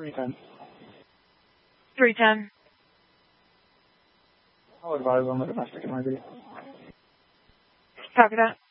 310. 310. I'll advise on the domestic in my video. Copy that.